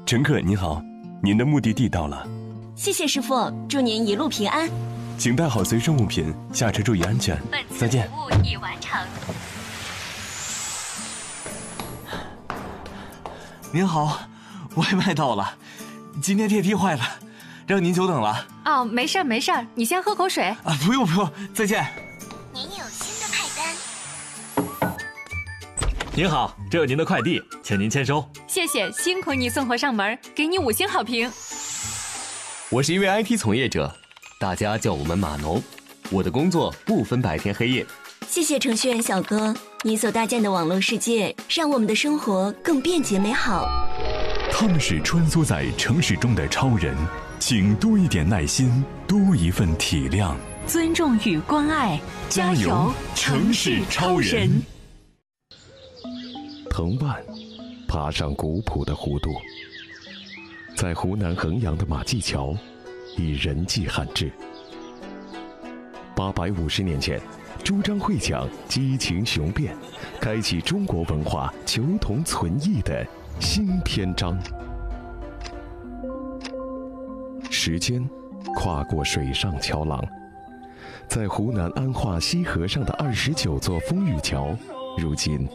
乘客您好，您的目的地到了。 谢谢师傅，祝您一路平安。 请带好随身物品，下车注意安全。再见。 本次服务已完成。 您好，外卖到了，今天电梯坏了，让您久等了。 哦，没事儿，你先喝口水。 啊，不用，再见。 您有新的派单。 您好，这是您的快递，请您签收。 谢谢，辛苦你送货上门，给你5星好评。 我是一位 IT 从业者，大家叫我们码农。我的工作不分白天黑夜。 谢谢程序员小哥，你所搭建的网络世界，让我们的生活更便捷美好。 他们是穿梭在城市中的超人，请多一点耐心，多一份体谅， 尊重与关爱， 加油，城市超人！ 藤蔓爬上古朴的弧度，在湖南衡阳的马驿桥，以人迹罕至。850年前，朱张会讲激情雄辩，开启中国文化求同存异的新篇章。时间跨过水上桥廊，在湖南安化西河上的29座风雨桥，如今